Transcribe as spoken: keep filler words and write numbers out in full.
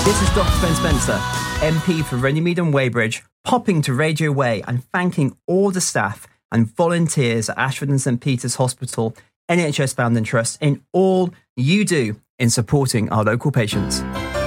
This is Doctor Ben Spencer, M P for Runnymede and Weybridge, popping to Radio Way and thanking all the staff and volunteers at Ashford and St Peter's Hospital, N H S Founding Trust, in all you do in supporting our local patients.